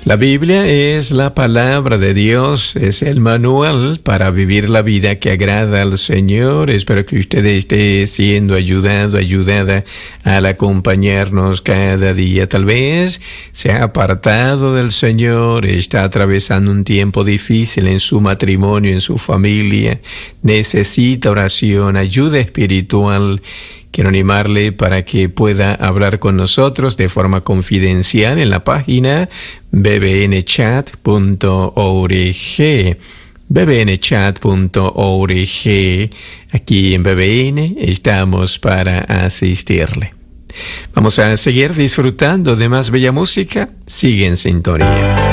La Biblia es la palabra de Dios, es el manual para vivir la vida que agrada al Señor. Espero que usted esté siendo ayudada al acompañarnos cada día. Tal vez se ha apartado del Señor, está atravesando un tiempo difícil en su matrimonio, en su familia, necesita oración, ayuda espiritual. Quiero animarle para que pueda hablar con nosotros de forma confidencial en la página bbnchat.org. bbnchat.org. Aquí en BBN estamos para asistirle. Vamos a seguir disfrutando de más bella música. Sigue en sintonía.